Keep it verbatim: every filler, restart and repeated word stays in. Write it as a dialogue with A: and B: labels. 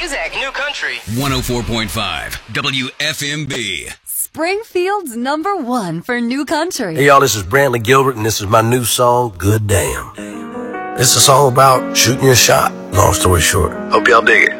A: music.
B: New country.
C: one oh four point five W F M B.
D: Springfield's number one for new country.
E: Hey, y'all, this is Brantley Gilbert, and this is my new song, Good Damn. It's a song about shooting your shot, long story short. Hope y'all dig it.